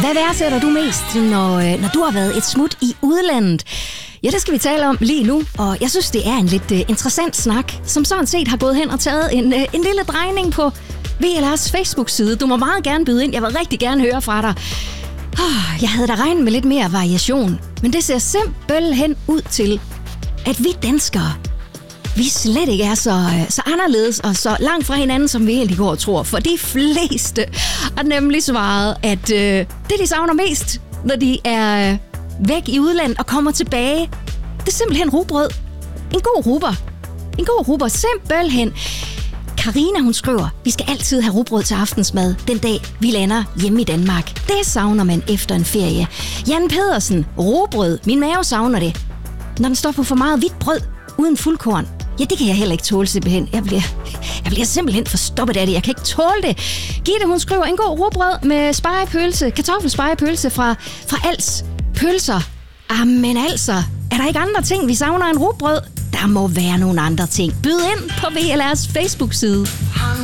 Hvad værdsætter du mest, når du har været et smut i udlandet? Ja, det skal vi tale om lige nu, og jeg synes, det er en lidt interessant snak, som sådan set har gået hen og taget en lille drejning på VLR's Facebook-side. Du må meget gerne byde ind, jeg vil rigtig gerne høre fra dig. Jeg havde da regnet med lidt mere variation, men det ser simpelthen ud til, at vi danskere, vi slet ikke er så anderledes og så langt fra hinanden, som vi egentlig går og tror. For de fleste har nemlig svaret, at det, de savner mest, når de er væk i udlandet og kommer tilbage, det er simpelthen rugbrød. En god rugbrød, simpelthen. Karina, hun skriver, vi skal altid have rugbrød til aftensmad den dag, vi lander hjemme i Danmark. Det savner man efter en ferie. Jan Pedersen, rugbrød. Min mave savner det. Når den står på for meget hvidt brød uden fuldkorn, ja, det kan jeg heller ikke tåle simpelthen. Jeg bliver simpelthen forstoppet af det. Jeg kan ikke tåle det. Gitte, hun skriver, en god rugbrød med spegepølse, kartoffelspegepølse fra Als Pølser. Men altså, er der ikke andre ting, vi savner en rugbrød? Der må være nogle andre ting. Byd ind på VLR's Facebook-side.